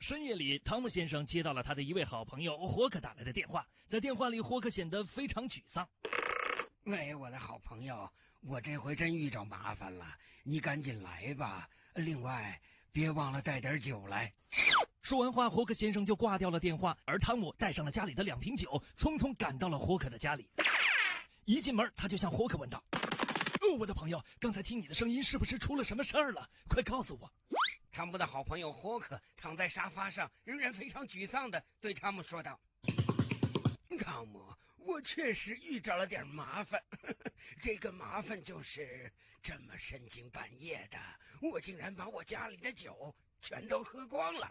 深夜里，汤姆先生接到了他的一位好朋友霍克打来的电话。在电话里，霍克显得非常沮丧。 喂，我的好朋友，我这回真遇着麻烦了，你赶紧来吧。另外，别忘了带点酒来。 说完话，霍克先生就挂掉了电话，而汤姆带上了家里的2瓶酒，匆匆赶到了霍克的家里。一进门，他就向霍克问道：我的朋友，刚才听你的声音，是不是出了什么事儿了？快告诉我。 汤姆的好朋友霍克躺在沙发上，仍然非常沮丧地对汤姆说道：汤姆，我确实遇着了点麻烦，这个麻烦就是这么深更半夜的，我竟然把我家里的酒全都喝光了。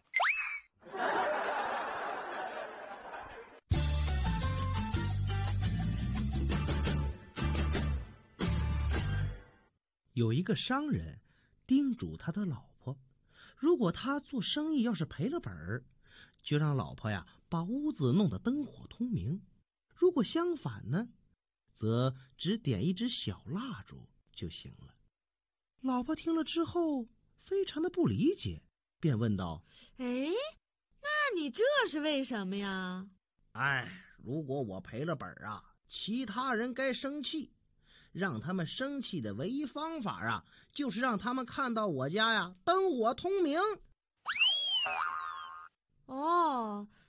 有一个商人叮嘱他的老婆，如果他做生意要是赔了本儿，就让老婆呀把屋子弄得灯火通明；如果相反呢，则只点一支小蜡烛就行了。老婆听了之后非常的不理解，便问道： 那你这是为什么呀？ 如果我赔了本儿啊，其他人该生气，让他们生气的唯一方法啊，就是让他们看到我家呀灯火通明。 哦，